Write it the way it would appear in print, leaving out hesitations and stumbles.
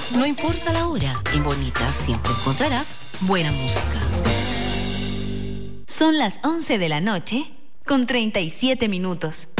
No importa la hora, en Bonita siempre encontrarás buena música. Son las 11 de la noche con 37 minutos.